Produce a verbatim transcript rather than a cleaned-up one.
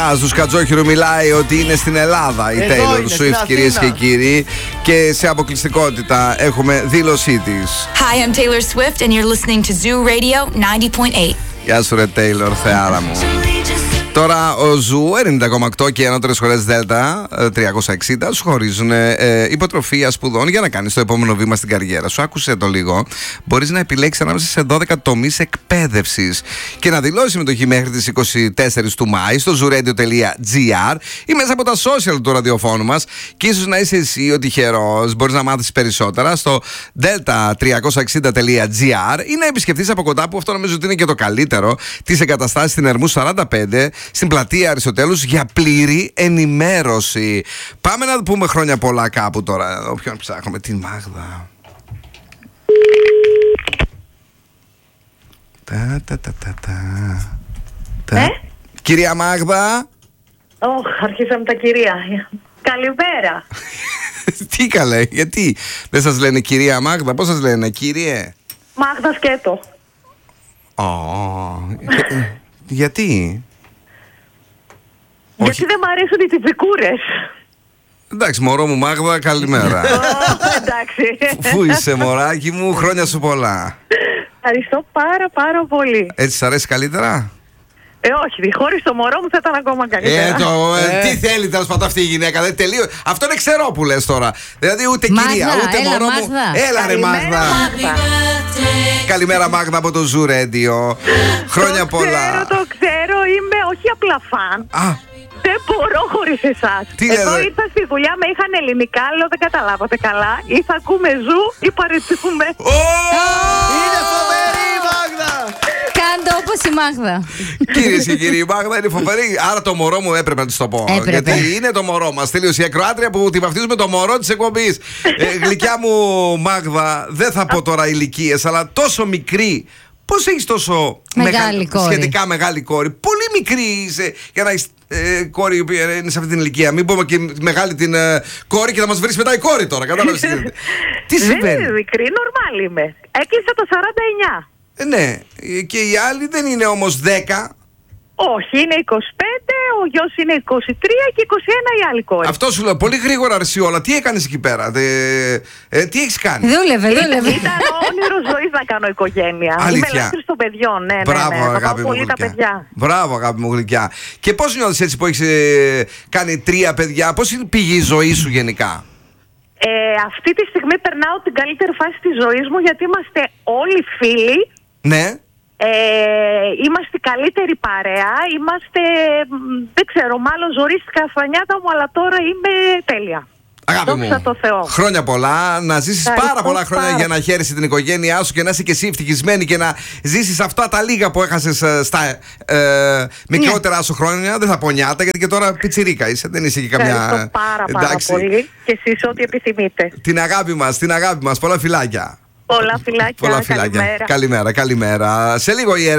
Στους Κατζόχυρο μιλάει ότι είναι στην Ελλάδα η Taylor Swift, κυρίες και κύριοι, και σε αποκλειστικότητα έχουμε δήλωσή της. Hi, I'm Taylor Swift and you're listening to Zoo Radio ενενήντα κόμμα οκτώ. Γεια σου ρε Taylor, θεάρα μου. Τώρα ο Ζου ενενήντα κόμμα οκτώ και οι ανώτερες σχολές Δέλτα τριακόσια εξήντα σου χωρίζουν ε, υποτροφία σπουδών για να κάνεις το επόμενο βήμα στην καριέρα σου. Άκουσε το λίγο. Μπορείς να επιλέξεις ανάμεσα σε δώδεκα τομείς εκπαίδευσης και να δηλώσεις συμμετοχή μέχρι τις είκοσι τέσσερις του Μάη στο zooradio τελεία gr ή μέσα από τα social του ραδιοφώνου μας. Και ίσως να είσαι εσύ ο τυχερός. Μπορείς να μάθεις περισσότερα στο δέλτα τριακόσια εξήντα τελεία gr ή να επισκεφτείς από κοντά, που αυτό νομίζω ότι είναι και το καλύτερο, τις εγκαταστάσεις στην Ερμού σαράντα πέντε, στην πλατεία Αριστοτέλους, για πλήρη ενημέρωση. Πάμε να πούμε χρόνια πολλά κάπου τώρα. Όποιον ψάχνουμε, την Μάγδα. Τα, τα, τα, τα, τα. Τα. Ε? Κυρία Μάγδα. Ωχ, oh, αρχίσαμε τα κυρία. Καλημέρα. Τι καλέ, γιατί δεν σας λένε κυρία Μάγδα, πώς σας λένε, κύριε? Μάγδα σκέτο. Oh, γιατί? Γιατί δεν μ' αρέσουν οι τυπικούρες. Εντάξει, μωρό μου Μάγδα, καλημέρα. Oh, εντάξει. Πού είσαι μωράκι μου, χρόνια σου πολλά. Ευχαριστώ πάρα πάρα πολύ. Έτσι σ' αρέσει καλύτερα? Ε, όχι, χωρίς το μωρό μου θα ήταν ακόμα καλύτερα. Ε, το, ε, τι θέλει τέλος πάντων αυτή η γυναίκα, δεν τελείω. Αυτό είναι ξερό που λες τώρα. Δηλαδή ούτε Μάγδα, κυρία, ούτε έλα, μωρό Μάγδα. μου. Έλα ρε Καλημέρα, Μάγδα. Μάγδα. Καλημέρα Μάγδα από το Zoo Radio. Χρόνια το πολλά. Ξέρω, το ξέρω, είμαι όχι απλά φαν. Α, Δεν μπορώ χωρίς εσάς. Τι Εδώ λέτε? ήρθα στη δουλειά, με είχαν ελληνικά, λέω δεν καταλάβατε καλά. Ή θα ακούμε Ζου ή παρετούμε. Είναι φοβερή η Μάγδα! Κάντε όπως η Μάγδα. κυρίες και κύριοι, η Μάγδα είναι φοβερή. Άρα το μωρό μου έπρεπε να της το πω. Έπρεπε. Γιατί είναι το μωρό μας. Τελείωσε η ακροάτρια που τη βαφτίζουμε το μωρό της εκπομπής. ε, γλυκιά μου Μάγδα, δεν θα πω τώρα ηλικίες, αλλά τόσο μικρή. Πώς έχεις τόσο Μεγάλη μεγα... κόρη. σχετικά μεγάλη κόρη? Πολύ μικρή είσαι για να έχεις ε, κόρη η οποία είναι σε αυτή την ηλικία. Μην πούμε και μεγάλη την ε, κόρη και θα μας βρεις μετά η κόρη τώρα. Κατάλαβες τι γίνεται. Τι Δεν συμβαίνει? είναι μικρή, νορμάλ είμαι. Έκλεισα το σαράντα εννιά. Ε, ναι, και οι άλλοι δεν είναι όμως δέκα. Όχι, είναι είκοσι πέντε, ο γιος είναι είκοσι τρία και είκοσι ένα η άλλη κόρη. Αυτό σου λέω, πολύ γρήγορα αρέσει όλα. Τι έκανες εκεί πέρα, δε, ε, τι έχεις κάνει? Δούλευε, δούλευε. Ήταν όνειρο ζωής να κάνω οικογένεια. Αλήθεια? Είμαι ελεύθερη των παιδιών, ναι, ναι, Μπράβο, ναι. αγάπη Αγαπάω μου πολύ τα γλυκιά. παιδιά. Μπράβο, αγάπη μου γλυκιά. Και πώς νιώθεις έτσι που έχεις ε, κάνει τρία παιδιά? Πώς είναι πήγε η ζωή σου γενικά? Ε, αυτή τη στιγμή περνάω την καλύτερη φάση της ζωής μου, γιατί είμαστε όλοι φίλοι. Ναι. Ε, είμαστε η καλύτερη παρέα. Είμαστε, μ, δεν ξέρω, μάλλον ζορίστηκα στα νιάτα μου, αλλά τώρα είμαι τέλεια. Αγάπη μου, Δόξα τω Θεώ. χρόνια πολλά. Να ζήσεις Ευχαριστώ πάρα πολλά χρόνια πάρα. για να χαίρεσαι την οικογένειά σου και να είσαι και εσύ ευτυχισμένη και να ζήσεις αυτά τα λίγα που έχασες ε, στα ε, μικρότερα σου χρόνια. Δεν θα πω νιάτα, γιατί και τώρα πιτσιρίκα είσαι. Δεν είσαι και καμιά. Ευχαριστώ πάρα πάρα Εντάξει. πολύ. Και εσείς ό,τι επιθυμείτε. Την αγάπη μας, την αγάπη μας. Πολλά φιλάκια. Πολλά φιλάκια. Πολλά φιλάκια. Καλημέρα. Καλημέρα, καλημέρα. Σε λίγο η